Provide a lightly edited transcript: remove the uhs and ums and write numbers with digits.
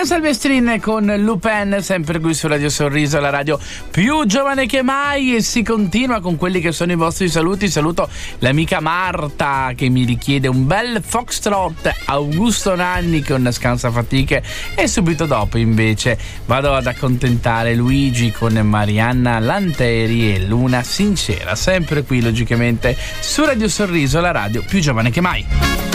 Silvestrin con Lupin, sempre qui su Radio Sorriso, la radio più giovane che mai, e si continua con quelli che sono i vostri saluti. Saluto l'amica Marta che mi richiede un bel foxtrot, Augusto Nanni con Scansa Fatiche, e subito dopo invece vado ad accontentare Luigi con Marianna Lanteri e Luna Sincera, sempre qui logicamente su Radio Sorriso, la radio più giovane che mai.